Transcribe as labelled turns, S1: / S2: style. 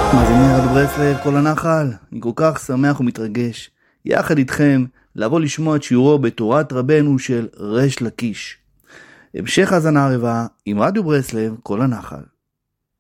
S1: מאזיני רדיו ברסלב, כל הנחל, אני כל כך שמח ומתרגש יחד איתכם לבוא לשמוע את שיעורו בתורת רבנו של ריש לקיש. המשך האזנה ערבה עם רדיו ברסלב, כל הנחל.